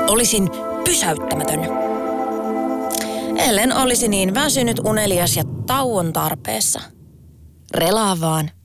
Olisin pysäyttämätön. Ellen olisi niin väsynyt, unelias ja tauon tarpeessa. Relaa vaan.